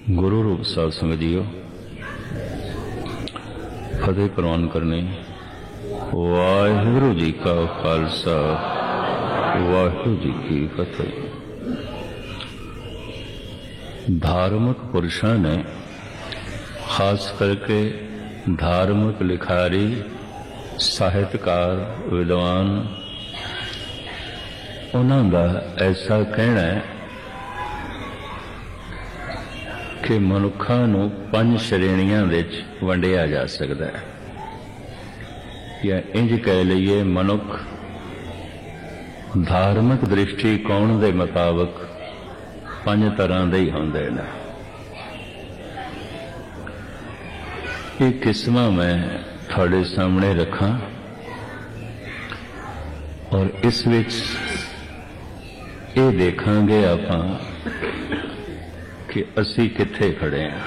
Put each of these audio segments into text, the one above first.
गुरु रूप साध संगत जीओ, फतेह प्रवान करनी। वाहिगुरु जी का खालसा, वाहिगुरु जी की फतेह। धार्मिक पुरुषों ने खास करके धार्मिक लिखारी, साहित्यकार, विद्वान, उन्हों का ऐसा कहना है कि मनुखा नूं 5 श्रेणियां विच वंडिया जा सकता है, या इंज कह लीए मनुख धार्मिक दृष्टिकोण के मुताबिक 5 तरह के ही होंदे ने। ये किस्मां मैं थोड़े सामने रखा और इस विच ये देखांगे आपां कि असी कित्थे खड़े हैं।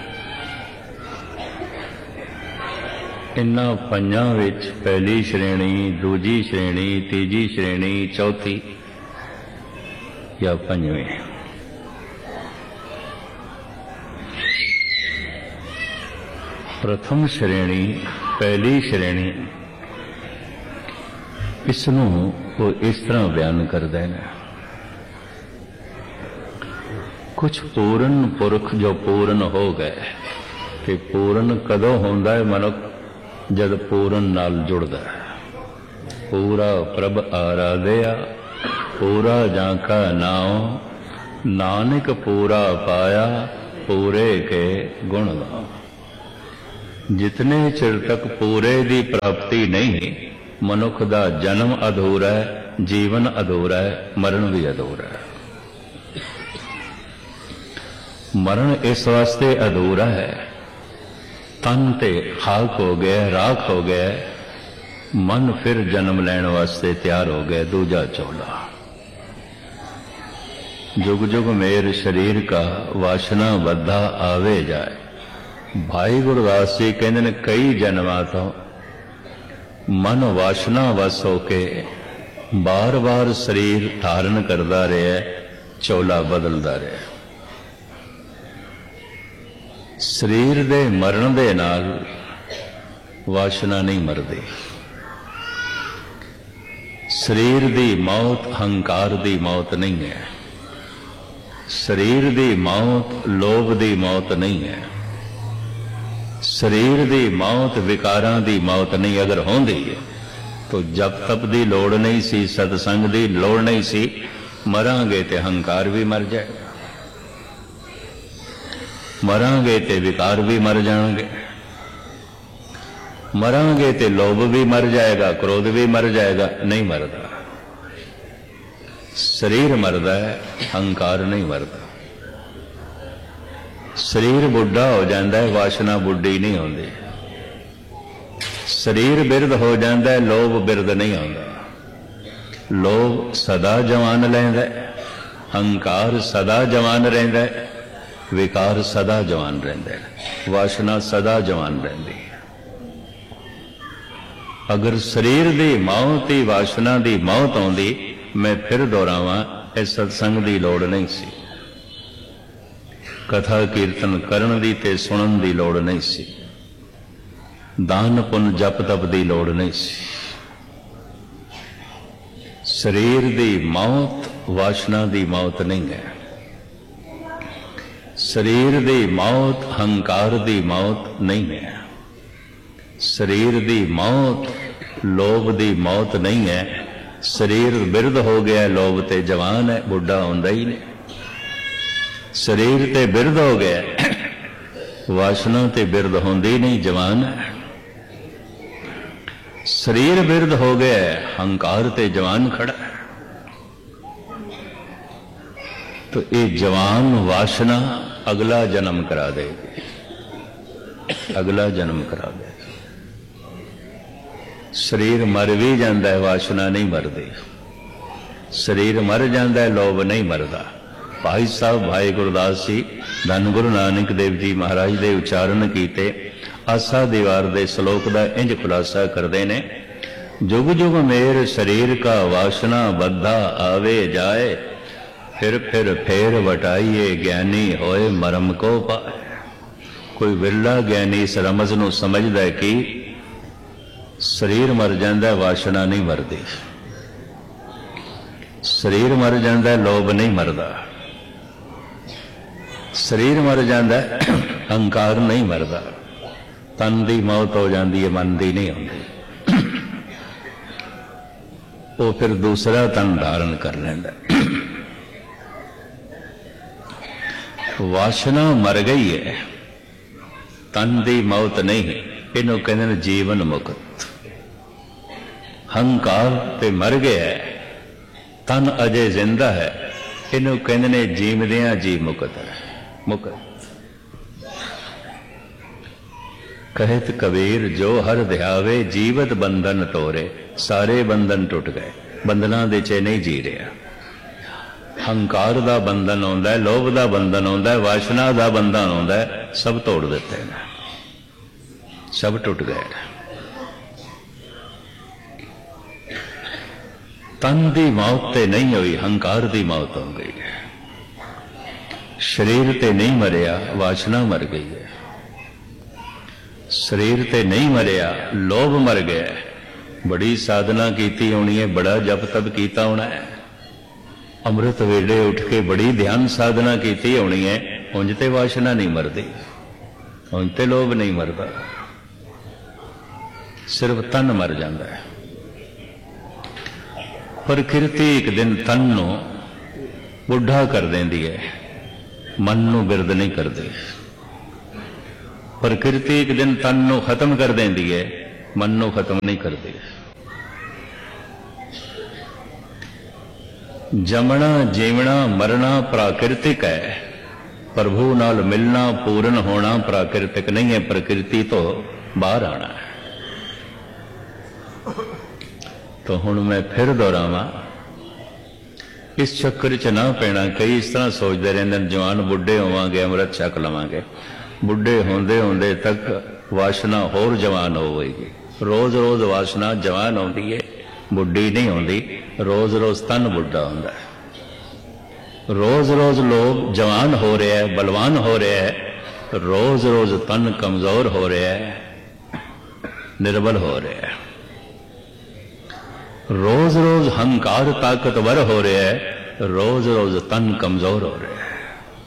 इन्हां पंजां विच पहली श्रेणी, दूजी श्रेणी, तीजी श्रेणी, चौथी या पंजवीं। प्रथम श्रेणी, पहली श्रेणी, इसनूं वो इस तरह बयान करदे हैं। कुछ पूर्ण पुरख जो पूर्ण हो गए, ते पूर्ण कदों होंदा है मनुख, जद पूर्ण नाल जुड़दा है। पूरा प्रभ आराधया, पूरा जाका नाम, नानक पूरा पाया, पूरे के गुण गाओ। जितने चिर तक पूरे दी प्राप्ति नहीं, मनुख दा जन्म अधूरा है, जीवन अधूरा है, मरण भी अधूरा है। मरण इस वास्ते अधूरा है, तन ते खाक हो गया, राख हो गया, मन फिर जन्म लैण वास्ते तैयार हो गया, दूजा चौला। जुग जुग मेर शरीर का वासना बद्धा आवे जाए। भाई गुरदास जी कहते ने कई जन्मां तो मन वासना वस होके बार बार शरीर धारण करता रहा, चौला बदलता रहा। शरीर दे मरण दे नाल वासना नहीं मरदी। शरीर दी मौत हंकार दी मौत नहीं है। शरीर दी मौत लोभ दी मौत नहीं है। शरीर दी मौत विकारां दी मौत नहीं। अगर होंदी है तो जप तप दी लोड़ नहीं सी, सतसंग दी लोड़ नहीं सी। मरांगे ते हंकार भी मर जाएगा, मरांगे ते विकार भी मर जाएंगे, मरांगे ते लोभ भी मर जाएगा, क्रोध भी मर जाएगा। नहीं मरदा, शरीर मरदा है, हंकार नहीं मरदा। शरीर बुढ़ा हो जाता है, वासना बुढ़ी नहीं होती। शरीर बिरध हो जाता है, लोभ बिरध नहीं होता। लोभ सदा जवान रहिंदा है, हंकार सदा जवान रहिंदा है, विकार सदा जवान रहिंदा है, वासना सदा जवान रहिंदी है। अगर शरीर दी मौत ही वासना दी मौत आउंदी, मैं फिर दोहरावां, इस सत्संग दी लोड़ नहीं सी। कथा कीर्तन करन दी ते सुनन दी लोड़ नहीं सी। दान पुन जप तप दी लोड़ नहीं सी। शरीर दी मौत वासना दी मौत नहीं है। शरीर दी मौत हंकार दी मौत नहीं है। शरीर दी मौत लोभ दी मौत नहीं है। शरीर बिरध हो गया, लोभ ते जवान है, बुढ़ा होंदा ही नहीं। शरीर ते बिरध हो गया, वासना ते बिरध होंदी नहीं, जवान है। शरीर बिरध हो गया, हंकार ते जवान खड़ा है। तो ये जवान वासना अगला जन्म करा देगी, अगला जन्म करा देगी। शरीर मर भी जाता है, वासना नहीं मरदी। शरीर मर जाता है, लोभ नहीं मरदा। भाई साहब भाई गुरदास जी धन गुरु नानक देव जी महाराज दे उच्चारण कीते आसा दीवार दे श्लोक दा इंज खुलासा करदे ने। जुग जुग मेर शरीर का वासना बद्धा आवे जाए, फिर फेर वटाइए ज्ञानी होए मरम को पाए। कोई विरला ज्ञानी इस रमज नूं समझदा है कि शरीर मर जांदा वासना नहीं मरदी, शरीर मर जांदा लोभ नहीं मरदा, शरीर मर जांदा अहंकार नहीं मरदा, तन दी मौत हो जाती है मन दी नहीं होती। वो फिर दूसरा तन धारण कर लेंदा। वासना मर गई है, तन दी मौत नहीं, इनू कहते हैं जीवन मुक्त। हंकार ते मर गया है, तन अजे जिंदा है, इनू कहते हैं जीवदियां जी मुक्त है। मुक्त कहत कबीर जो हर ध्यावे जीवत बंधन तोरे। सारे बंधन टुट गए, बंधना दे च नहीं जी रहा। हंकार दा बंधन आउंदा है, लोभ दा बंधन आउंदा है, वासना दा बंधन आउंदा है, सब तोड़ दिते हैं, सब टुट गए। तन दी मौत ते नहीं हुई, हंकार दी मौत हो गई है। शरीर ते नहीं मरिया, वासना मर गई है। शरीर ते नहीं मरिया, लोभ मर गया। बड़ी साधना कीती होनी है, बड़ा जप तप कीता होना है, अमृत वेले उठ के बड़ी ध्यान साधना कीती होनी है, उंज ते वासना नहीं मरदी, उंज ते लोभ नहीं मरदा, सिर्फ तन मर जाता है। प्रकृति एक दिन तन नूं बुढ़ा कर देंदी है, मन नूं बिरद नहीं करदी। प्रकृति एक दिन तन नूं खत्म कर देंदी है, मन नूं खत्म नहीं करदी। जमना जीवना मरना प्राकृतिक है, प्रभु नाल मिलना पूर्ण होना प्राकृतिक नहीं है। प्रकृति तो बाहर आना है। तो हुण मैं फिर दोहरावां, इस चक्कर च ना पैना। कई इस तरह सोचते रहते हैं जवान बुढ़े होवांगे अमृत छक लवांगे, बुढ़े होंदे होंदे तक वासना होर जवान होवेगी। रोज रोज वासना जवान होती है, बुढ़ी नहीं होती। रोज रोज तन बुढ़ा होता है, रोज रोज लोग जवान हो रहे हैं, बलवान हो रहे हैं, रोज रोज तन कमजोर हो रहा है, निर्बल हो रहा है। रोज रोज हंकार ताकतवर हो रहा है, रोज रोज तन कमजोर हो रहा है।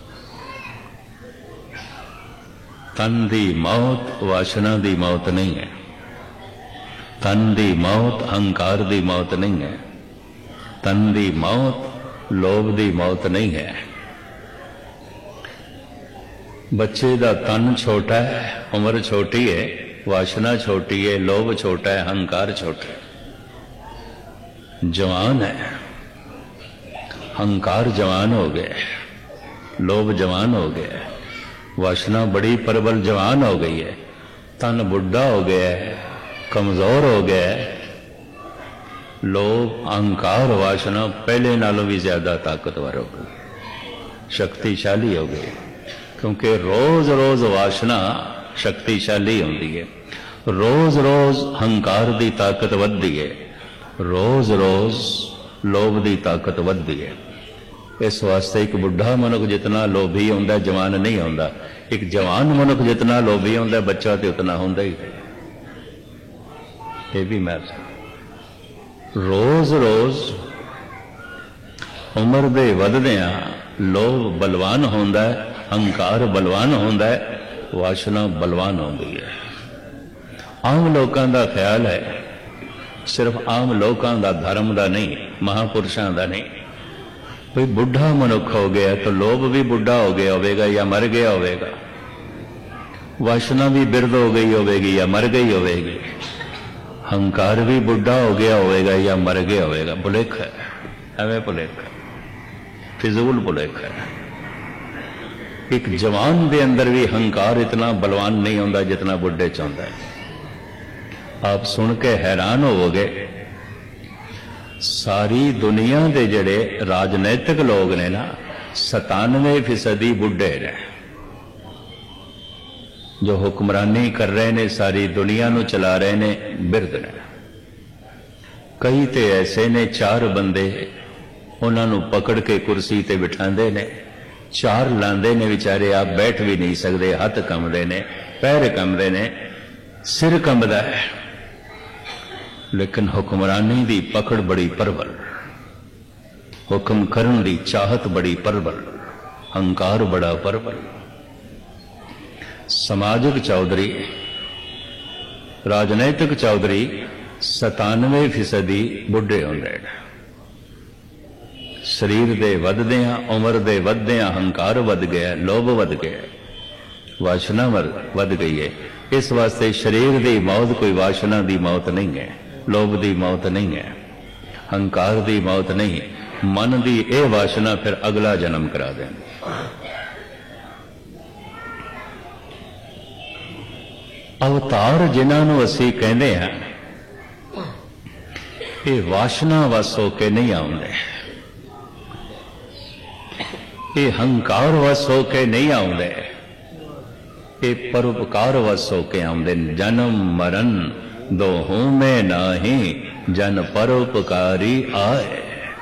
तन दी मौत वासना दी मौत नहीं है, तन दी मौत अहंकार दी मौत नहीं है, तन दी मौत लोभ दी मौत नहीं है। बच्चे दा तन छोटा है, उम्र छोटी है, वासना छोटी है, लोभ छोटा है, अहंकार छोटा है। जवान है, अहंकार जवान हो गया, लोभ जवान हो गया, वासना बड़ी प्रबल जवान हो गई है, तन बुढ़ा हो गया है, कमजोर हो गया है। लोभ अहंकार वासना पहले नालों भी ज्यादा ताकतवर हो गई, शक्तिशाली हो गई। क्योंकि रोज रोज वासना शक्तिशाली होती है, रोज रोज अहंकार की ताकत बढ़ती है, रोज रोज लोभ की ताकत बढ़ती है। इस वास्ते एक बुढ़ा मनुख जितना लोभी होंदा जवान नहीं होंदा, एक जवान मनुख जितना लोभी होंदा बच्चा तो उतना होंदा ही है। ये भी मैं रोज रोज उम्र दे वधदियां लोभ बलवान होंदा है, अहंकार बलवान होंदा है, वासना बलवान होंदी है। आम लोगों का ख्याल है, सिर्फ आम लोगों का धर्म का नहीं, महापुरुषों का नहीं, कोई बुढ़ा मनुख हो गया तो लोभ भी बुढ़ा हो गया होगा या मर गया होगा, वासना भी बिरद हो गई होगी या मर गई होगी, अहंकार भी बुढ़ा हो गया होगा या मर गया होगा। भुलेख है, एवं भुलेख, फिजूल भुलेख है। एक जवान के अंदर भी अहंकार इतना बलवान नहीं होता जितना बुढ़े चाहता है। आप सुन के हैरान होवोगे, सारी दुनिया के जड़े राजनैतिक लोग ने ना 97% बुढ़े ने, जो हुक्मरानी कर रहे ने, सारी दुनिया नू चला रहे ने, बिरद ने। कई तो ऐसे ने 4 बंदे उन्होंने पकड़ के कुर्सी ते बिठाते ने, चार लाते ने, बेचारे आप बैठ भी नहीं सकते, हथ कंबदे ने, पैर कंबदे ने, सिर कंबदा है। लेकिन हुक्मरानी दी पकड़ बड़ी प्रबल, हुक्म करन दी चाहत बड़ी प्रबल, हंकार बड़ा प्रबल। समाजिक चौधरी, राजनैतिक चौधरी 97% बुढ़े होंदे ने। शरीर दे वधदियां, उम्र दे वधदियां हंकार वध गया, लोभ वध गया, वासना वध गई है। इस वास्ते शरीर की मौत कोई वासना की मौत नहीं है, लोभ की मौत नहीं है, हंकार की मौत नहीं। मन की यह वासना फिर अगला जन्म करा देंदी। अवतार जिन्होंने असी कहते हैं, ये वासना वस होके नहीं आउंदे, ये हंकार वस होके नहीं आउंदे, ये परोपकार वस होके आउंदे। जन्म मरण दोहों में नाही, जन परोपकारी आए।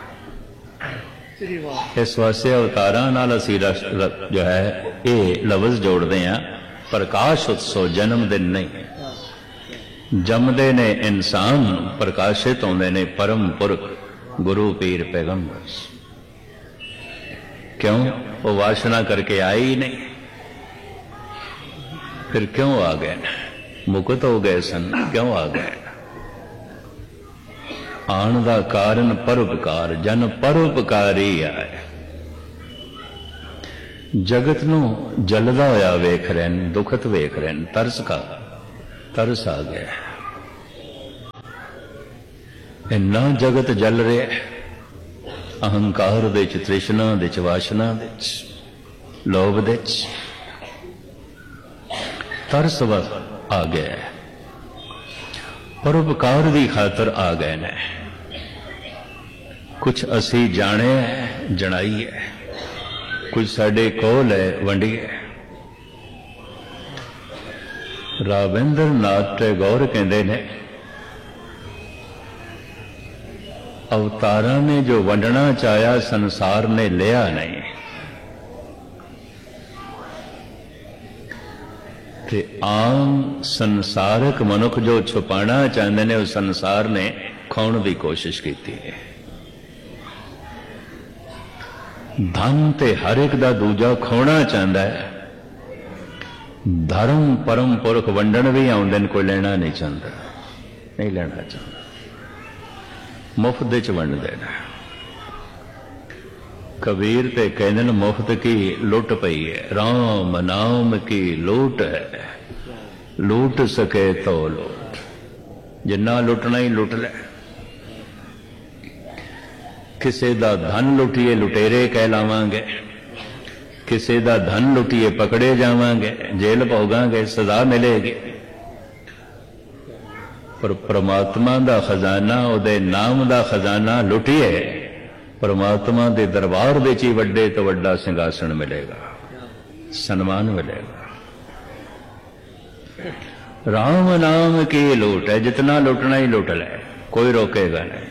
इस वास्ते अवतारां नाल असीं जो है ये लफ्ज जोड़ते हैं, प्रकाश उत्सव जन्म दिन नहीं। जमदे ने इंसान, प्रकाशित होंदे ने परम पुरख गुरु पीर पैगंबर। क्यों? वो वासना करके आए ही नहीं, फिर क्यों आ गए? मुक्त हो गए सन, क्यों आ गए? आन दा कारण परोपकार, जन परोपकारी आए। जगत नू जलदा होया वेख रहे हैं, दुखत वेख रहे हैं, तरस आ गया। इन्ना जगत जल रहा है, अहंकार दे च, तृष्णा दे च, वासना दे च, लोभ दे च, तरस आ गया है। परोपकार की खातर आ गए ने। कुछ असी जाने है, जनाई है, कुछ साडे कोल है, वंडी है। राविंद्र नाथ टैगोर कहते ने, अवतारा ने जो वंडना चाया, संसार ने लिया नहीं। ते आम संसारक मनुख जो छुपाना चाहते हैं, उस संसार ने खाने की कोशिश की है। धन ते हर एक दा दूजा खोना चाहता है। धर्म परम पुरख वंडन भी आउंदे ने, कोई लेना नहीं चाहता, नहीं लेना चाहता, मुफ्त दे च वंड देना। कबीर ते कहते हैं, मुफ्त की लुट पई है, राम नाम की लूट है, लूट सके तो लूट। जिन्ना लुटना ही लुट ले। किसी दा धन लुटिए लुटेरे कहलावांगे, किसी दा धन लुटिए पकड़े जावांगे, जेल भोगांगे, सजा मिलेगी। पर परमात्मा दा खजाना, उहदे नाम दा खजाना लुटिए, परमात्मा दे दरबार दे ची वड्डे तो वड्डा सिंहासन मिलेगा, सन्मान मिलेगा। राम नाम की लूट है, जितना लुटना ही लुट ले, कोई रोकेगा नहीं।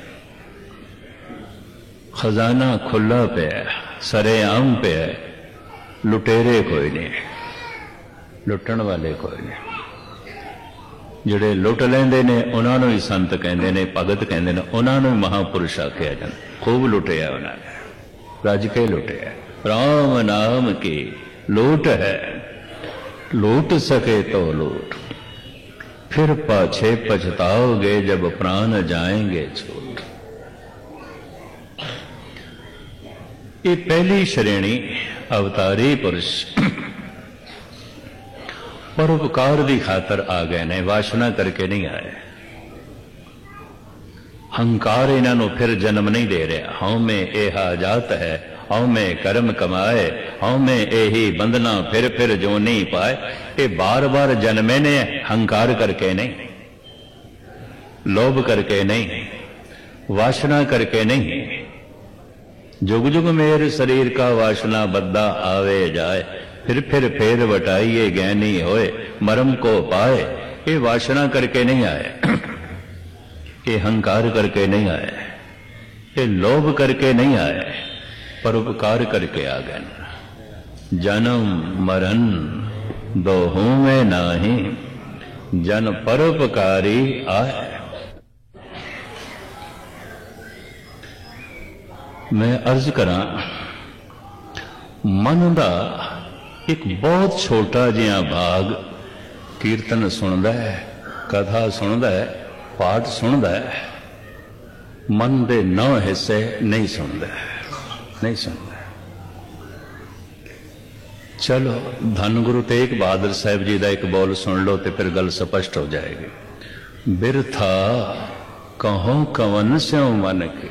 खजाना खुला पे है, सरेआम पे है, लुटेरे कोई नहीं, लुटन वाले कोई नहीं। जिहड़े लुट लेंदे ने उन्होंने ही संत कहते हैं, भगत कहते हैं, उन्होंने ही महापुरुष आख्या जाता। खूब लुटिया उन्होंने, रज के लुटिया। राम नाम की लूट है, लूट सके तो लूट, फिर पाछे पछताओगे जब प्राण जाएंगे छूट। ये पहली श्रेणी अवतारी पुरुष परोपकार की खातर आ गए ने, वासना करके नहीं आए। हंकार इन्हों फिर जन्म नहीं दे रहा। हौं में यह जात है, हौं में कर्म कमाए, हौं में यही बंधना फिर जो नहीं पाए। ये बार बार जन्मे ने, हंकार करके नहीं, लोभ करके नहीं, वासना करके नहीं। जुग जुग मेरे शरीर का वासना बद्दा आवे जाए, फिर वटाइए ज्ञानी होए, मरम को पाए। ये वासना करके नहीं आए, ये हंकार करके नहीं आए, ये लोभ करके नहीं आए, परोपकार करके आ गए। जन्म मरण दोहों में नाही, जन परोपकारी आए। मैं अर्ज करा, मन का एक बहुत छोटा जिहा भाग कीर्तन सुनता है, कथा सुनता है, पाठ सुनता है, मन के 9 हिस्से नहीं सुनता, नहीं सुनता। चलो धन गुरु तेग बहादुर साहब जी का एक बोल सुन लो तो फिर गल स्पष्ट हो जाएगी। बिरथा कहो कवन स्यों मन के,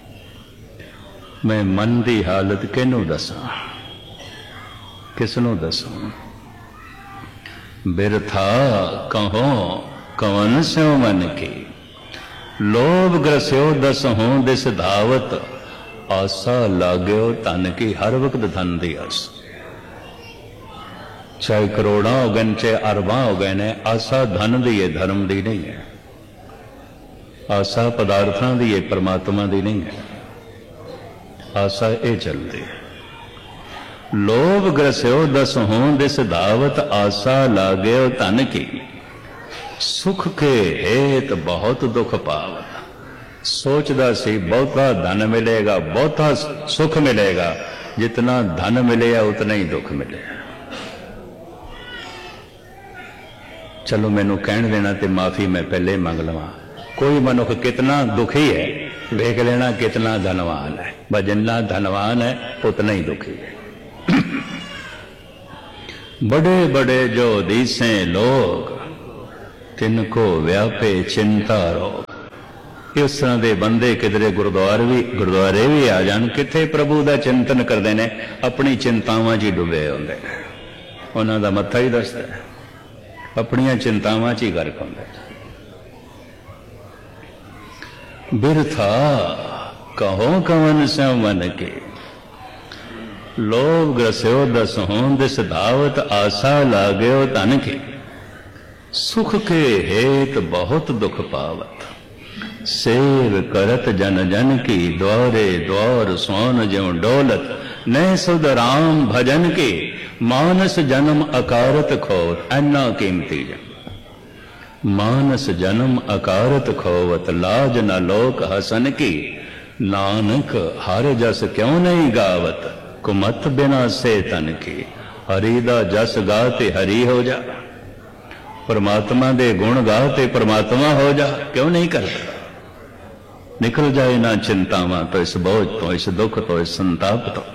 मैं मन की हालत किनू दसा, किसनों दसा। बिरथा कहो कवन स्यों मन की, लोभ ग्रस्यो दस हो दिस धावत, आसा लाग्यो धन की, हर वक्त धन की आस। चाहे करोड़ा हो गए चाहे अरबा हो गए ने, आसा धन दी है, धर्म दी नहीं है। आसा पदार्थों दी है, परमात्मा दी नहीं है। आसा ये चलती है। लोभ ग्रस्यो दस हो दिस धावत, आसा लाग्यो धन की, सुख के हेत बहुत दुख पावत। सोचदा सी बहुता धन मिलेगा, बहुता सुख मिलेगा, जितना धन मिलेगा उतना ही दुख मिलेगा। चलो मैनू कहन देना ते माफी मैं पहले मंग लवा। कोई मनुख कितना दुखी है वेख लेना, कितना धनवान है, बस जितना धनवान है उतना ही दुखी है। बड़े बड़े जो दिसे लोग, तिनको व्यापे चिंता रोग। इस तरह के बंदे किधरे गुरुद्वारे भी आ जान, किथे प्रभु का चिंतन करते हैं, अपनी चिंतावां च ही डुबे होंदे, उन्हां दा मत्था ही दसदा है, अपनियां चिंतावां च ही गर्क होंदे। बिरथा कहो कवन स्यों मन के, लोभ ग्रस्यो दस हों दिस धावत, आसा लाग्यो धन के, सुख के हेत बहुत दुख पावत। सेव करत जन जन की, द्वारे द्वार सोन ज्यों डोलत, न सुध राम भजन के, मानस जन्म अकारत खोवत। ऐना कीमती जन मानस जन्म अकारत खोवत, लाज न लोक हसन की, नानक हर जस क्यों नहीं गावत, कुमत बिना से तन की। हरि दा जस गाते हरि हो जा, परमात्मा दे गुण गाते परमात्मा हो जा, क्यों नहीं करता। निकल जाए ना चिंतावां तो, इस बोझ तो, इस दुख तो, इस संताप तो।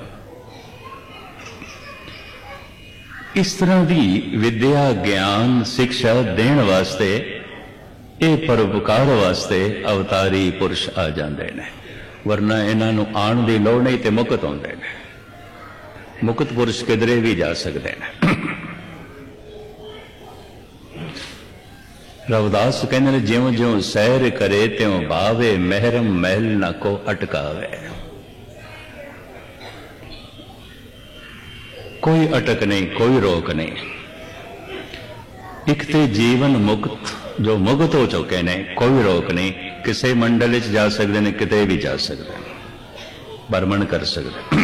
इस तरह की विद्या ज्ञान शिक्षा देने वास्ते, ये परोपकार वास्ते अवतारी पुरुष आ जाते हैं, वरना इन्हों आने की लौड़ नहीं तो मुक्त होंदे ने। मुक्त पुरुष किधरे भी जा सकते हैं। रविदास कहते ज्यों ज्यों सैर करे त्यों भावे, महरम महल न को अटकावे। कोई अटक नहीं, कोई रोक नहीं। एक ते जीवन मुक्त जो मुक्त हो चुके ने, कोई रोक नहीं। किसी मंडल च जा सकते हैं, किते भी जा सकते हैं, भ्रमण कर सकते।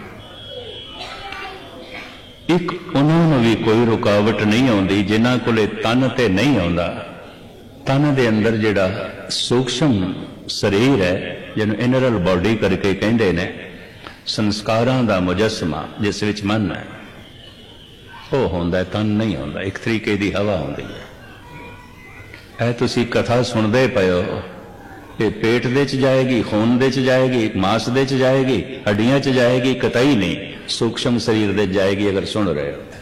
एक उन्होंने भी कोई रुकावट नहीं आती जिन्हों को तन ते नहीं आता। तन दे अंदर जिहड़ा सूक्ष्म शरीर है, जिन्हों इनरल बॉडी करके कहते ने, संस्कारां दा मुजस्मा जिस विच मन है, वो होंदा, तन नहीं होंदा। एक तरीके की हवा होंदी है। ऐ तुसी कथा सुनदे पए हो, ये पेट दे च जाएगी, खून दे च जाएगी, मांस दे च जाएगी, हड्डियां च जाएगी, कतई नहीं सूक्ष्म शरीर दे जाएगी। अगर सुन रहे हो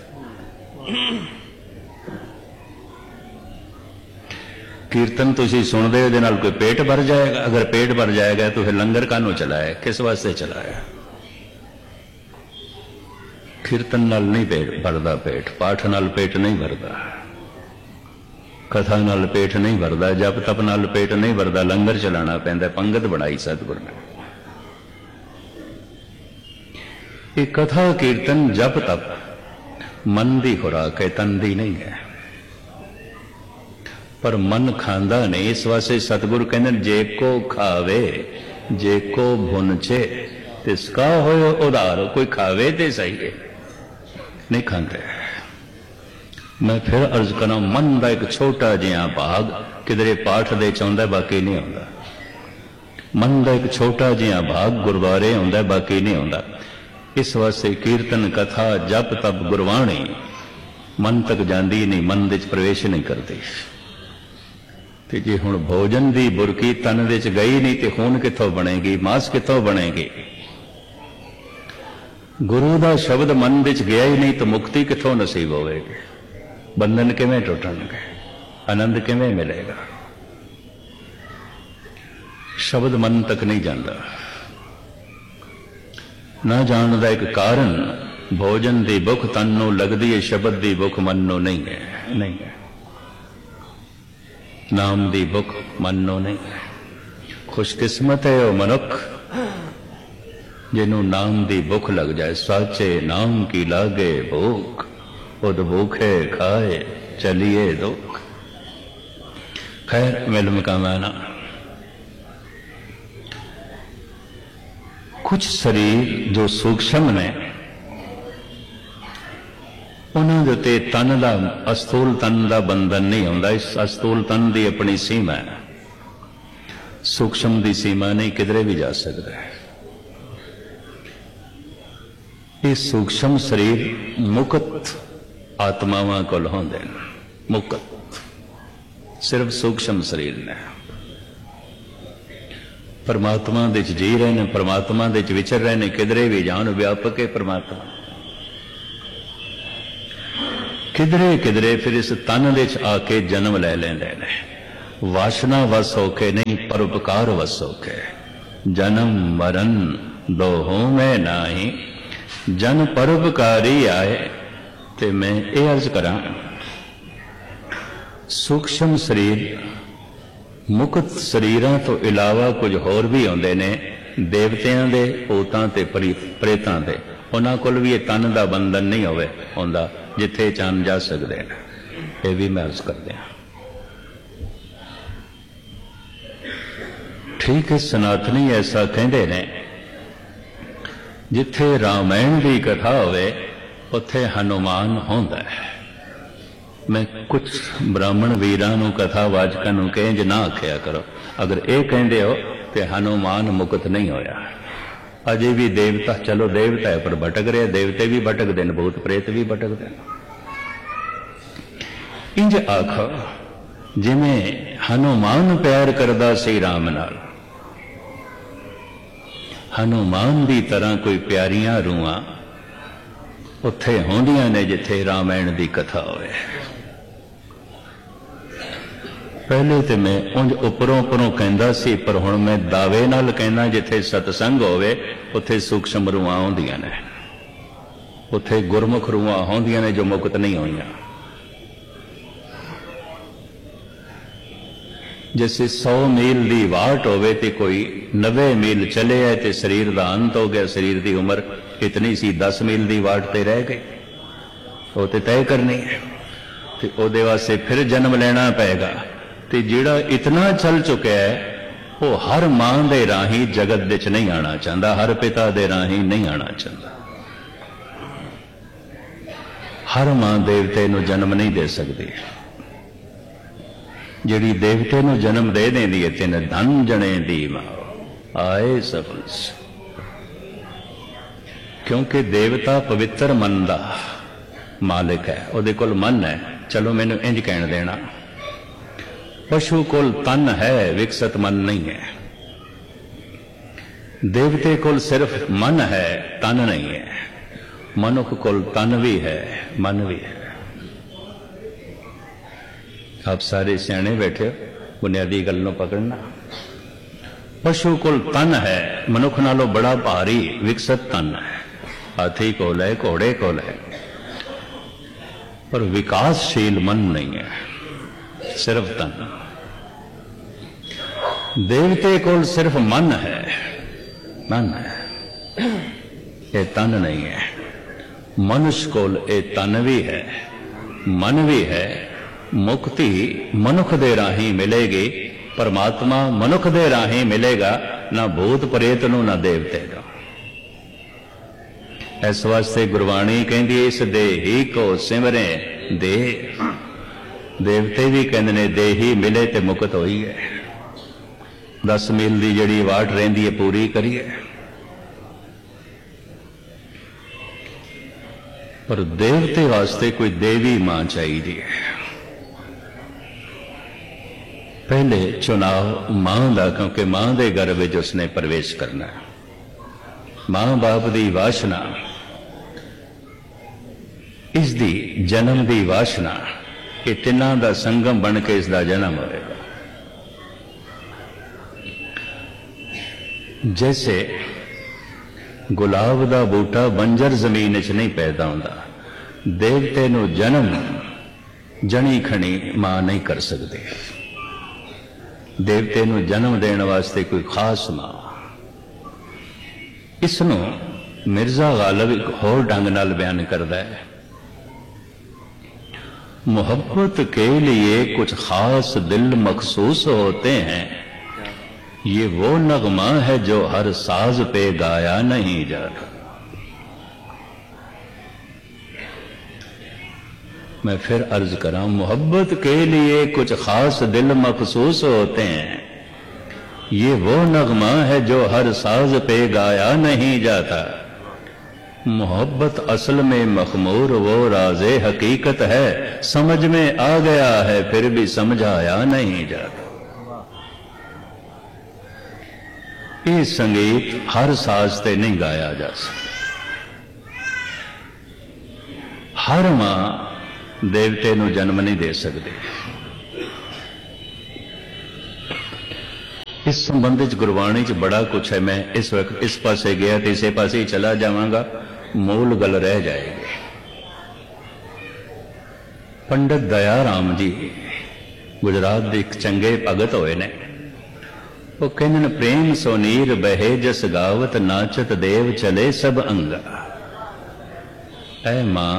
कीर्तन तुसी सुनदे हो, दे नाल कोई पेट भर जाएगा। अगर पेट भर जाएगा तो फिर लंगर कानू चलाया, किस वास्ते चलाया। कीर्तन नाल नहीं पेट भरदा, पेट पाठ नाल पेट नहीं भरदा, कथा नाल पेट नहीं भरदा, जप तप नाल पेट नहीं भरदा। लंगर चलाना पैंदा, पंगत बनाई सतगुर ने। ये कथा कीर्तन जप तप मन की खुराक है, तन दी नहीं है। पर मन खांदा नहीं, इस वास्ते सतगुरु कहते जे को खावे जे को भुनचे तिसका होयो उधार। कोई खावे ते सही है, नहीं खाते। मैं फिर अर्ज करा, मन का एक छोटा जिहा भाग किधरे पाठ दे चाहता बाकी नहीं आता। मन का एक छोटा जिहा भाग गुरुद्वारे आंदा बाकी नहीं आता। इस वास्ते कीर्तन कथा जप तप गुरबाणी मन तक जाती नहीं, मन विच प्रवेश नहीं करती। ते जे हुण भोजन की बुरकी तन विच गई नहीं तो खून कित्थों बनेगी, मांस कित्थों बनेगी। गुरु का शब्द मन विच गया ही नहीं तो मुक्ति कित्थों नसीब होवेगी। बंधन किवें टुटणगे, आनंद किवें मिलेगा। शब्द मन तक नहीं जाता। ना जान का एक कारण भोजन की भुख तन नूं लगदी है, शब्द की भुख मन नूं नहीं है। नहीं है, नाम की भुख मन नूं नहीं है। खुशकिस्मत है वह मनुख जिन्हों नाम की भुख लग जाए। साचे नाम की लागे भूख, उद भूखे खाए चलिए दुख। खैर मिल मकाना कुछ शरीर जो सूक्ष्म ने उन्होंने ते तन का अस्थूल तन का बंधन नहीं होता। इस अस्थूल तन की अपनी सीमा है, सूक्ष्म की सीमा नहीं, किधरे भी जा सकता है। ये सूक्ष्म शरीर मुक्त आत्मावां कोल होंदे ने, मुक्त सिर्फ सूक्ष्म शरीर ने। परमात्मा दे च जी रहे ने, परमात्मा दे च विचर रहे ने, किधरे भी जान व्यापक है परमात्मा। किधरे किधरे फिर इस तन दे च आके जन्म ले लेंदे ने। वासना वस होके नहीं, परोपकार वस होके। जन्म मरण दोहों में नाही, जन परोपकारी आए। ते मैं ये अर्ज करा, सूक्ष्म शरीर मुक्त शरीरां तो इलावा कुछ होर भी आउंदे ने, देवतियां दे, भूतां ते प्रेतां दे। उन्हां कोल भी ये तन का बंधन नहीं होवे हुंदा जिथे चान जा सकते हैं। ये भी मैं अर्ज करते हैं। ठीक है, सनातनी ऐसा कहते ने, जिथे रामायण की कथा होवे उत्थे हनुमान होंदा है। मैं कुछ ब्राह्मण वीरां नूं कथा वाचकां नूं कहें ना आख्या करो। अगर ये कहते हो तो हनुमान मुक्त नहीं होया। अजे भी देवता, चलो देवता है पर भटक रहे, देवते भी भटकते हैं, भूत प्रेत भी भटकते हैं। इंज आखो जिमें हनुमान प्यार करदा सी राम नाल, हनुमान की तरह कोई प्यारियां रूहां उत्थे होंदियां ने जिथे रामायण की कथा होवे। पहले तो मैं उंज उपरों उपरों कहंदा सी, पर हुण मैं दावे नाल कहना जिथे सतसंग होवे उत्थे सूक्ष्म रूहां होंदियां ने, उत्थे गुरमुख रूहां होंदियां ने जो मुक्त नहीं होईयां। जैसे 100 मील की वाट होवे ते कोई 90 मील चले है तो शरीर का अंत हो गया, शरीर की उम्र इतनी सी 10 मील की वाट ते रह गई, वो तो तय करनी है। तो ਉਹਦੇ वास्ते फिर जन्म लेना पेगा। तो जिहड़ा इतना चल चुका है वो हर मां दे राही जगत विच नहीं आना चाहता, हर पिता दे राही नहीं आना चाहता। हर मां देवते नूं जन्म नहीं दे सकती। जिहड़ी देवते नूं जन्म दे देंदी है, तिन धन जने दी मां आए सफल। क्योंकि देवता पवित्र मन का मालिक है, उहदे कोल मन है। चलो मैनू इंज कहण देना, पशु कोल तन है, विकसित मन नहीं है। देवते कोल सिर्फ मन है, तन नहीं है। मनुख कोल तन भी है, मन भी है। आप सारे सियाने बैठे हो, बुनियादी गल नूं पकड़ना। पशु कोल तन है, मनुख नालों बड़ा भारी विकसित तन है। हाथी कोल है, घोड़े कोल है, पर विकासशील मन नहीं है, सिर्फ तन। देवते कोल सिर्फ मन है, मन है, ये तन नहीं है। मनुष्य कोल ये तन भी है, मन भी है। मुक्ति मनुख दे राही मिलेगी, परमात्मा मनुख दे राही मिलेगा। ना भूत प्रेत नूं ना देवते नूं। इस वास्ते गुरबाणी कहती इस देही को सिमरे दे। देवते भी कहते ने देही मिले ते मुकत होई है। 10 मील की जिहड़ी वाट रहिंदी है पूरी करिए। पर देवते वास्ते कोई देवी मां चाहिए है। पहले चुनाव मां का, क्योंकि मां के गर्भ में उसने प्रवेश करना है। मां बाप की वासना, इसकी जन्म की वासना, ये तिना का संगम बन के इसका जन्म होगा। जैसे गुलाब का बूटा बंजर जमीन च नहीं पैदा होता, देवते नूं जन्म जनी खणी मां नहीं कर सकते। देवते नूं जन्म देने वास्ते कोई खास मां। इसनूं मिर्जा गालिब एक होर ढंग नाल बयान करता है, मोहब्बत के लिए कुछ खास दिल मखसूस होते हैं, ये वो नगमा है जो हर साज पे गाया नहीं जाता। मैं फिर अर्ज करा, मोहब्बत के लिए कुछ खास दिल मखसूस होते हैं, ये वो नगमा है जो हर साज पे गाया नहीं जाता। मोहब्बत असल में मखमूर वो राज़े हकीकत है, समझ में आ गया है फिर भी समझाया नहीं जाता। ये संगीत हर साज ते नहीं गाया जा सकता। हर मां देवते नूं जन्म नहीं दे सकती। इस संबंध च गुरबाणी च बड़ा कुछ है। मैं इस वक्त इस पासे गया तो इसे पासे ही चला जावांगा, मूल गल रह जाएगी। पंडित दया राम जी गुजरात के एक चंगे भगत होए ने। वो कहने प्रेम सोनीर बहे जस गावत नाचत देव चले सब अंगा। ऐ मां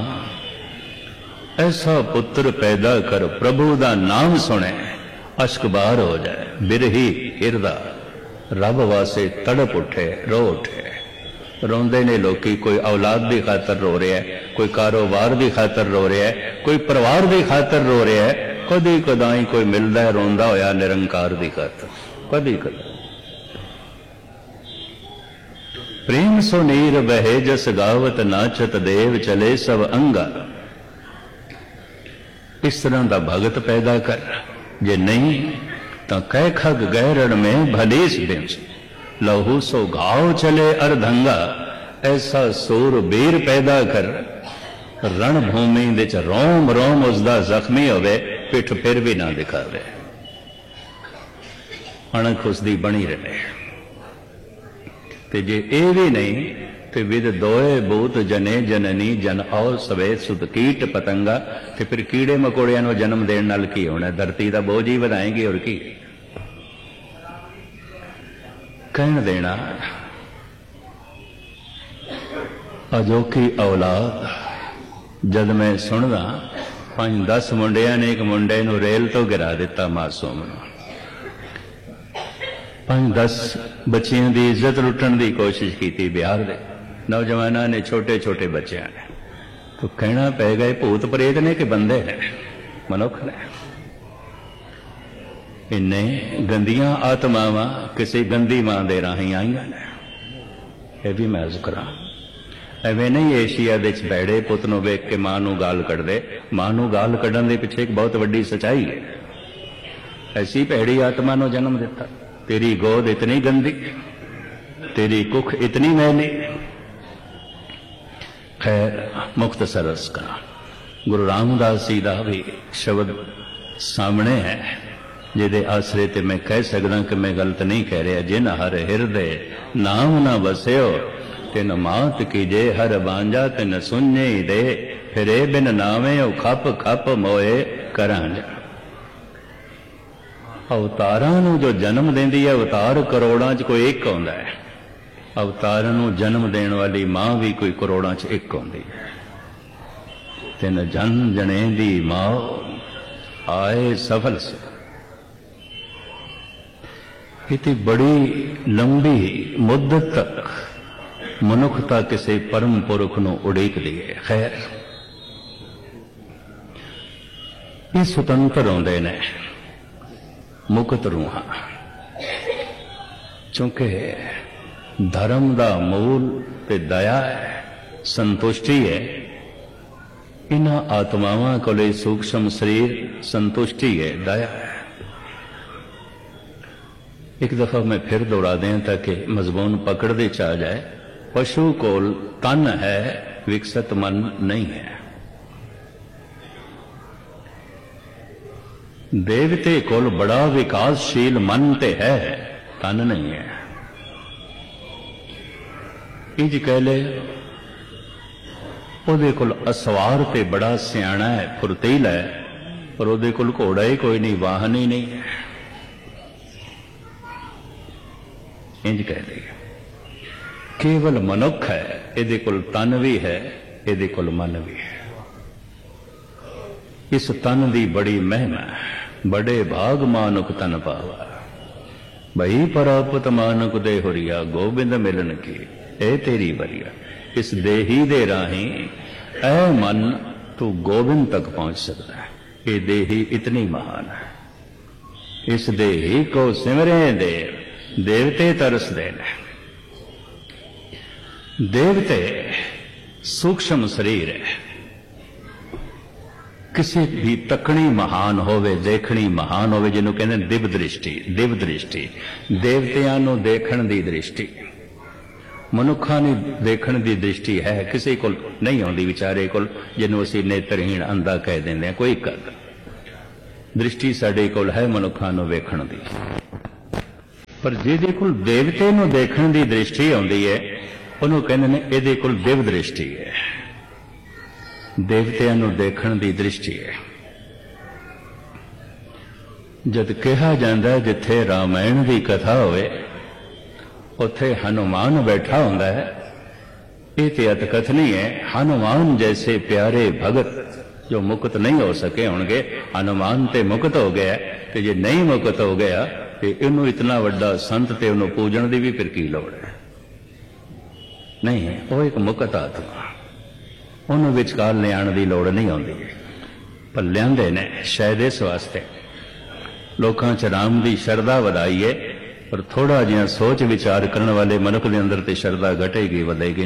ऐसा पुत्र पैदा कर प्रभु दा नाम सुने अश्क बार हो जाए, बिरही हिरदा रब वासे तड़प उठे रो उठे। रोंदे ने लोकी, कोई औलाद की खातर रो रहा है, कोई कारोबार की खातर रो रहा है, कोई परिवार की खातर रो रहा है, कदी कदाई कोई मिलता है रोंदा होया निरंकार की खातर, कदी कदा। प्रेम सो नीर बहे जस गावत नाचत देव चले सब अंगा। इस तरह का भगत पैदा कर, जे नहीं तो कह खग गैरण में भलेस बिंस लहू सो घाव चले अर्धंगा। ऐसा सूर बीर पैदा कर रणभूमि विच रोम रोम उसका जख्मी होवे, पिठ फिर भी ना दिखावे, अणख उसकी बनी रहे। ते जे ये भी नहीं तो विद दोए बूत जने जननी जन और सवे सुत कीट पतंगा। तो फिर कीड़े मकोड़िया नूं जन्म देने नाल की होना, धरती का बोझ ही वधाएंगे और की कहन देना। अजोखी औलाद जद मैं सुनदा 5-10 मुंडिया ने एक मुंडे नूं रेल तो गिरा दिता, मासूम नूं 5-10 बच्चियों की इज्जत लुटन की कोशिश की। बिहार के नौजवानों ने, छोटे छोटे बच्चों ने, तो कहना पै गए भूत प्रेत ने कि बंदे ने, मनुख ने। इन्ने गंदियां आत्मावां किसी गंदी मां दे राही आईयां ने। यह भी मैं अर्ज करा, एवें नहीं एशिया दे बैड़े पुत नूं वेख के मां नूं गाल कढ़दे। मां नूं गाल कढ़न दे पिछे एक बहुत वड्डी सच्चाई है। ऐसी भैड़ी आत्मा नूं जन्म दिता। तेरी गोद इतनी गंदी, तेरी कुख इतनी मैली। खैर मुख्तसर अर्ज करा, गुरु रामदास जी का भी शब्द सामने है, जिहदे आसरे ते मैं कह सकदा कि मैं गलत नहीं कह रहा। जिन हर हिरदे नाम ना बसियो, तिन मात कीजे हर बांझा तिन सुने दे। फिरे बिन नावे खप खप मोए करांजा। अवतारां नूं जो जन्म देंदी है, अवतार करोड़ां च कोई एक आउंदा है। अवतारां नूं जन्म देने वाली मां भी कोई करोड़ां च एक आउंदी है। तिन जन जने दी मां आए सफल से। इतनी बड़ी लंबी मुद्दत तक मनुखता किसी परम पुरख नूं उड़ीकदी है। खैर ये सुतंत्र होंदे ने मुक्त रूहां, चूंकि धर्म दा मूल ते दया है, संतुष्टि है। इन्हां आत्मावां कोले सूक्ष्म शरीर संतुष्टि है, दया है। एक दफा मैं फिर दोहरा दें ताकि मजमून पकड़ते चा जाए। पशु कोल तन है, विकसित मन नहीं है। देवते कोल बड़ा विकासशील मन ते है, तन नहीं है। इंज कह ले ओदे कोल असवार ते बड़ा सियाणा है, फुर्तीला है, पर ओदे कोल घोड़ा ही कोई नहीं, वाहन ही नहीं है। इंज कह ले केवल मनुख है, इहदे कोल तन भी है, इहदे कोल मन भी है। इस तन दी बड़ी महिमा, बड़े भाग मानुक तन पावा, बही परापत मानुक दे हुरिया, गोबिंद मिलन की ए तेरी बरिया। इस देही दे राही ऐ मन तू गोबिंद तक पहुंच सकता है। ये देही इतनी महान है। इस देही को सिमरे देव, देवते तरस देने। देवते सूक्ष्म शरीर है। किसी भी तकनी महान होवे, देखनी महान होवे, जिन्हों कहते हैं दिव्य दृष्टि। दिव्य दृष्टि देवतियां नूं देखण दी दृष्टि, मनुखां दी देखण दी दृष्टि है, किसी को नहीं आउंदी विचारे कोल, जिन्हों असीं नेत्रहीन अंधा कह देंदे हैं। कोई कर दृष्टि साडे कोल है मनुखां नूं वेखण दी, पर जिहदे कोल देवते नूं देखण दी दृष्टि आउंदी है, ਉਹਨੂੰ ਕਹਿੰਦੇ ਨੇ ਇਹਦੇ ਕੋਲ ਦਿਵ ਦ੍ਰਿਸ਼ਟੀ ਹੈ। ਦੇਵਤਿਆਂ ਨੂੰ ਦੇਖਣ ਦੀ ਦ੍ਰਿਸ਼ਟੀ ਹੈ। ਜਦ ਕਿਹਾ ਜਾਂਦਾ ਜਿੱਥੇ ਰਾਮਾਇਣ ਦੀ ਕਥਾ ਹੋਵੇ ਉੱਥੇ ਹਨੂਮਾਨ ਬੈਠਾ ਹੁੰਦਾ ਹੈ। ਇਹ ਤੇ ਅਤਕਥਨੀ ਹੈ। ਹਨੂਮਾਨ ਜੈਸੇ ਪਿਆਰੇ ਭਗਤ ਜੋ ਮੁਕਤ ਨਹੀਂ ਹੋ ਸਕੇ ਹੋਣਗੇ, ਹਨੂਮਾਨ ਤੇ ਮੁਕਤ ਹੋ ਗਿਆ, ਤੇ ਜੇ ਨਹੀਂ ਮੁਕਤ ਹੋ ਗਿਆ ਤੇ ਇਹਨੂੰ ਇਤਨਾ ਵੱਡਾ ਸੰਤ ਤੇ ਉਹਨੂੰ ਪੂਜਣ ਦੀ ਵੀ ਫਿਰ ਕੀ ਲੋੜ ਹੈ? नहीं, वो एक मुकत आत्मा, उन्होंने विचकार लियाण की लौड़ नहीं आती, पर लियाते ने शायद इस वास्ते लोगों च राम की शरधा वधाई है, पर थोड़ा जिहा सोच विचार करने वाले मनुख के अंदर तो शरधा घटेगी, वधेगी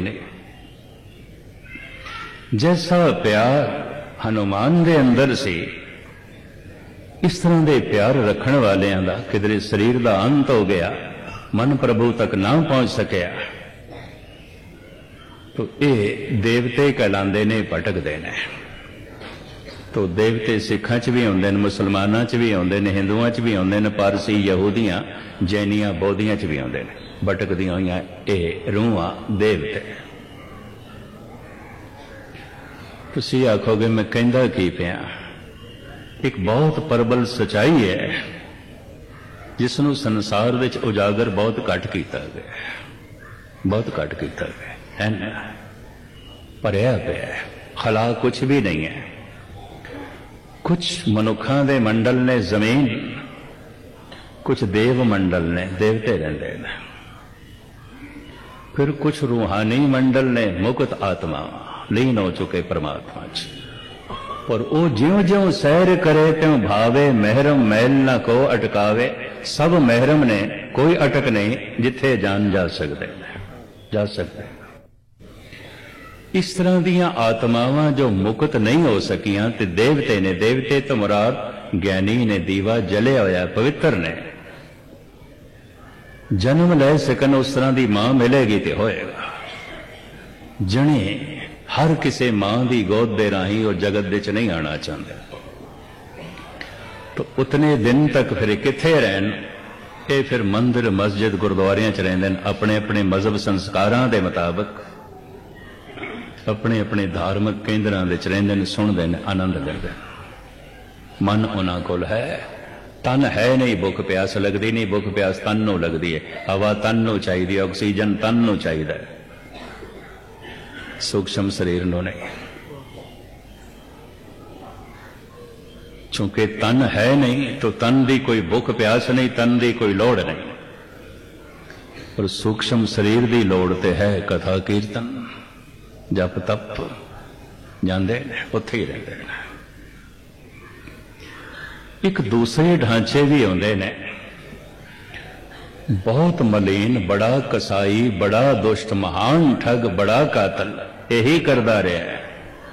नहीं। जैसा प्यार हनुमान के अंदर से इस तरह के प्यार रखने वालियां दा किधरे शरीर का अंत हो गया, मन प्रभु तक ना पहुंच सकिया, तो ये देवते कहलाते ने, भटकते ने। तो देवते सिखां च भी आउंदे ने, मुसलमानां च भी आउंदे ने, हिंदुआं च भी आउंदे ने, पारसी यहूदियां जैनियां बौद्धियां च भी आउंदे ने। भटकदियां होइयां ये रूहां देवते। तुसीं आखोगे मैं कहंदा की पिया, एक बहुत प्रबल सच्चाई है जिसनूं संसार विच उजागर बहुत घट कीता गया, बहुत घट कीता गया। भरिया पे खला कुछ भी नहीं है। कुछ मनुखा दे मंडल ने जमीन, कुछ देव मंडल ने, देवते रहते हैं, फिर कुछ रूहानी मंडल ने मुक्त आत्मा लीन हो चुके परमात्मा च। और वो ज्यों ज्यों सैर करे त्यों भावे, महरम मैल ना को अटकावे। सब महरम ने, कोई अटक नहीं, जिथे जान जा सकते, जा सकते। इस तरह दियां आत्मावां जो मुक्त नहीं हो सकियां ते देवते ने, देवते तो मुराद ज्ञानी ने, दीवा जलिया होया पवित्र ने, जन्म ले सकन उस तरह की मां मिलेगी तो होएगा। जने हर किसी मां की गोद दे राही और जगत दे च नहीं आना चाहते, तो उतने दिन तक फिर किथे रहन? ये फिर मंदिर मस्जिद गुरुद्वारियां च रहिंदे ने, अपने अपने मजहब संस्कारां दे मुताबिक अपने अपने धार्मिक केंद्रां दे च रहिंदे ने, सुणदे ने, आनंद लैंदे। मन उन्हां कोल है, तन है नहीं, भुख प्यास लगदी नहीं। भुख प्यास तन नूं लगदी है, हवा तन नूं चाहीदी, ऑक्सीजन तन नूं चाहीदा है, सूक्ष्म शरीर नूं नहीं। चूंकि तन है नहीं तो तन की कोई भुख प्यास नहीं, तन की कोई लोड़ नहीं। पर सूक्ष्म शरीर की लोड़ ते है कथा कीर्तन जप तप जाते उत्थे ही रहते हैं। एक दूसरे ढांचे भी आते ने, बहुत मलीन, बड़ा कसाई, बड़ा दुष्ट, महान ठग, बड़ा कातल यही करता रहा है।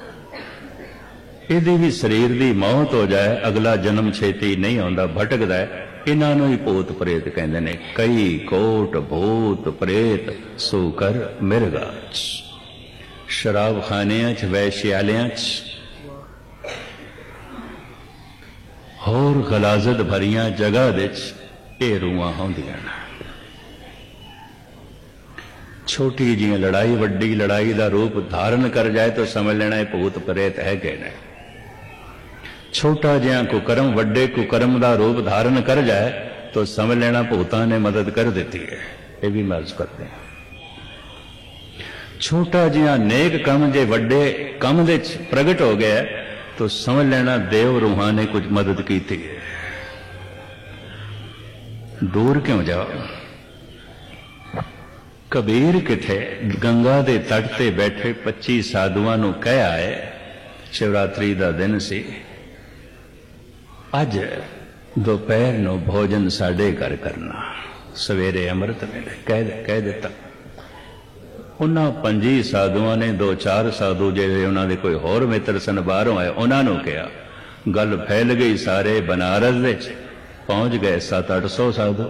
यदि भी शरीर की मौत हो जाए अगला जन्म छेती नहीं आता, भटकता है। इन्हों ही भूत प्रेत कहते हैं। कई कोट भूत प्रेत सूकर मिर्गा शराब खानिया च वैश्यालियां च होर गलाजत भरिया जगह ये रूहां होंदियां ने। छोटी जी लड़ाई वड्डी लड़ाई का रूप धारण कर जाए तो समझ लेना ये भूत प्रेत है कि नहीं। छोटा जिहा कुकर्म वड्डे कुकर्म का रूप धारण कर जाए तो समझ लेना भूतां ने मदद कर दी है। ये भी महसूस करते हैं। छोटा जिहा नेक कम जे वड्डे कम दे प्रगट हो गया तो समझ लेना देव रूहां ने कुछ मदद की थी। दूर क्यों जाओ। कबीर किथे गंगा के तट ते बैठे 25 साधुआं नूं कह आए, शिवरात्रि का दिन सी, अज दोपहर नूं भोजन साडे घर करना, सवेरे अमृत वेले कह दिता। उन्हां 25 साधुआं ने 2-4 साधु जिहड़े उन्हां दे कोई होर मित्र सन बाहरों आए, उन्हां नूं कहा, गल फैल गई, सारे बनारस दे पहुंच गए 700-800 साधु।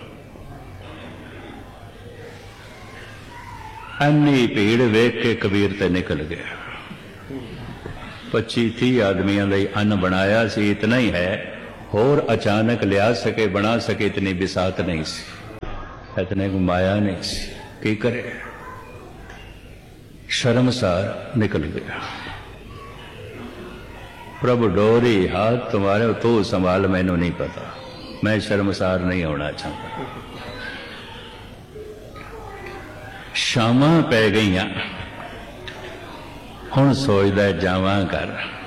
अन्नी भीड़ वेख के कबीर ते निकल गया। 25-30 आदमियों का अन्न बनाया सी, इतना ही है, होर अचानक लिया सके बना सके इतनी बिसात नहीं सी, इतने को माया नहीं सी, की करे। शर्मसार निकल गया। प्रभु डोरी हाथ तुम्हारे, तू संभाल, मैनू नहीं पता, मैं शर्मसार नहीं होना चाहता। शामां पै गईयां, हुण सोचदा जावां घर।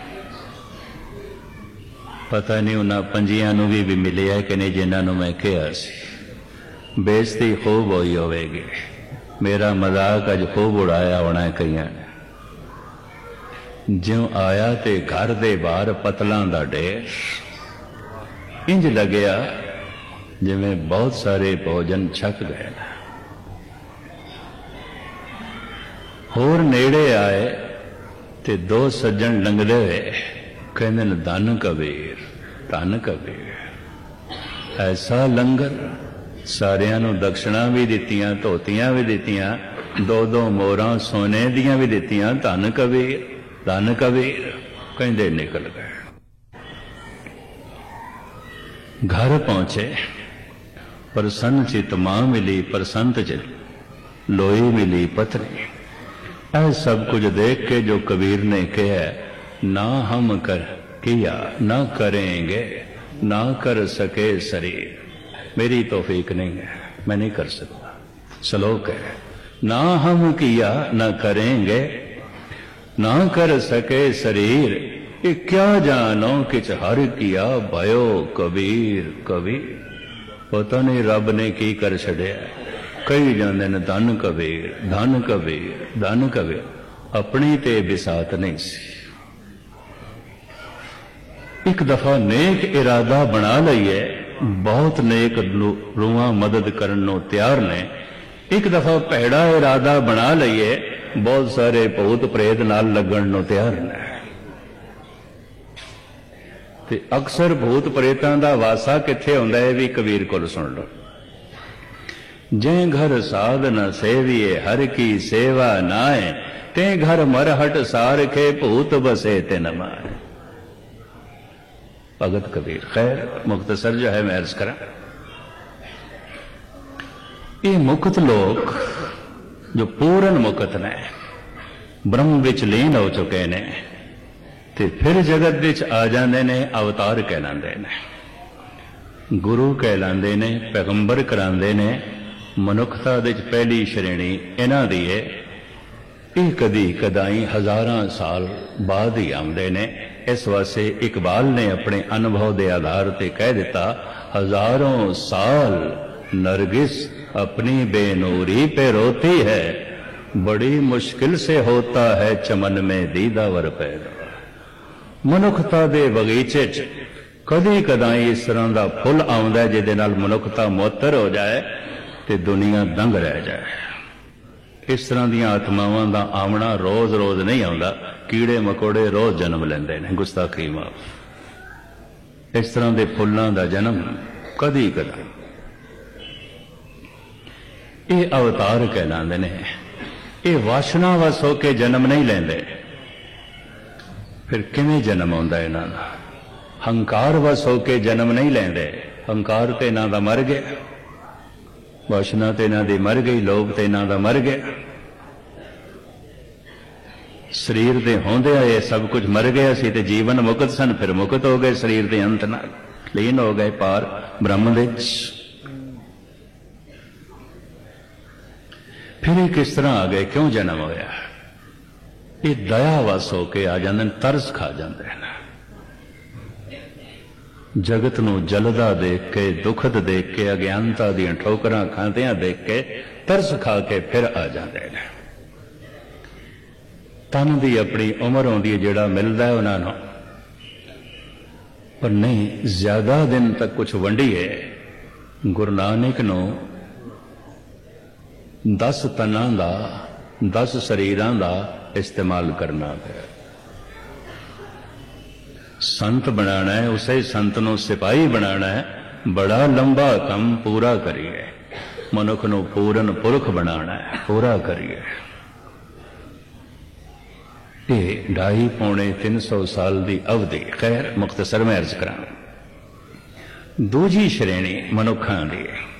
पता नहीं उन्हां 25 नूं भी मिले है कि नहीं जिन्हां नूं मैं कहा सी। बेइज्जती खूब होई होवेगी, मेरा मजाक अज खूब उड़ाया होना है कईयां ने। ज्यों आया ते घर दे बाहर पतलां दा ढेर, इंज लग्या जिवें बहुत सारे भोजन छक गए। होर नेड़े आए ते 2 सज्जन लंघदे हुए कहंदे ने, धन कबीर, धन कबीर। ऐसा लंगर, सारियां नूं दक्षिणा भी दित्तियां, धोतियां भी दित्तियां, 2-2 मोहरां सोने दियां भी दित्तियां। धन कबीर, धन कबीर कहंदे निकल गए। घर पहुंचे, प्रसन्न चित मां मिली, प्रसन्न चित लोई मिली पत्नी। ऐ सब कुछ देख के जो कबीर ने कहा, ना हम कर किया ना करेंगे, ना कर सके शरीर, मेरी तौफीक नहीं है, मैं नहीं कर सकता। श्लोक है, ना हम किया ना करेंगे, ना कर सके शरीर, ये क्या जानो किच हर किया, भयो कबीर कबीर। पता नहीं रब ने की कर छड़िया। कई जाते ने धन कबीर, धन कबीर, धन कबीर, अपनी ते बिसात नहीं सी। एक दफा नेक इरादा बना लईए, बहुत नेक रूहां मदद करने तैयार ने। एक दफा भैड़ा इरादा बना लईए, बहुत सारे भूत प्रेत नाल लगन नूं तैयार ने। ते अक्सर भूत प्रेतां दा वासा कित्थे हुंदा है भी कबीर कोल सुन लो। जे घर साध न सेविए, हर की सेवा नाए, ते घर मरहट सारखे, भूत बसे तिन मारे। भगत कबीर। खैर मुख्तसर जो है मैं अर्ज करा, ये मुक्त लोग जो पूर्ण मुक्त ने, ब्रह्म विच लीन हो चुके ने, ते फिर जगत विच आ जाते ने, अवतार कहलाते ने, गुरु कहलाते ने, पैगंबर कराते ने। मनुखता दे पहली श्रेणी इन्हां दी है। ये कदी कदाई हजारां साल बाद ही आते ने। इस वास्ते इकबाल ने अपने अनुभव के आधार पर कह दिता, हजारों साल नरगिस अपनी बेनूरी पे रोती है, बड़ी मुश्किल से होता है चमन में दीदावर पैदा। मनुखता दे बगीचे च कदी कदाई इस तरह का फुल आउंदा है जिहदे नाल मनुखता मुअत्तर हो जाए ते दुनिया दंग रह जाए। इस तरह दी आत्मावां दा आमना रोज रोज नहीं आउंदा, कीड़े मकोड़े रोज जन्म लैंदे ने, गुस्ताखी माफ। इस तरह के फुल्लां दा जन्म कदी कदा। ये अवतार कहलांदे ने, ये वासना वस होके जन्म नहीं लेंदे। फिर किवें जन्म आउंदा इन्हां दा? हंकार वस होके जन्म नहीं लेंदे। हंकार ते इन्हां दा मर गया, वासना ते इन्हां दी मर गई, लोभ ते इन्हां दा मर गया। शरीर दे होंदिया ये सब कुछ मर गया सी ते जीवन मुक्त सन, फिर मुक्त हो गए शरीर दे अंत नाल, लीन हो गए पार ब्रह्म दे। फिर ये किस तरह आ गए, क्यों जन्म होया? ये दया वस होके आ जाते, तरस खा जाते हैं। जगत नूं जलदा देख के, दुखद देख के, अज्ञानता दी ठोकरां खांदियां देख के तरस खा के फिर आ जाते हैं। तन दी अपनी उम्र आउंदी है, जिहड़ा मिलदा है उन्हां नूं, पर नहीं ज्यादा दिन तक कुछ वंडीए। गुरु नानक नूं 10 तनां दा 10 शरीरां दा इस्तेमाल करना है। संत बनाना है, उसे संत नूं सिपाही बनाना है, बड़ा लंबा काम पूरा करिए। मनुख नूं पूरन पुरख बनाना है, पूरा करिए। ये 250-300 साल की अवधि। खैर मुख्तसर में अर्ज करा। दूजी श्रेणी मनुखां दी